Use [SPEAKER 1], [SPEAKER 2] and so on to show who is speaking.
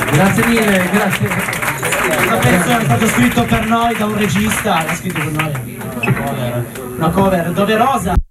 [SPEAKER 1] Grazie mille, grazie.
[SPEAKER 2] Questo pezzo è stato scritto per noi da un regista, l'ha scritto per noi. Una cover doverosa.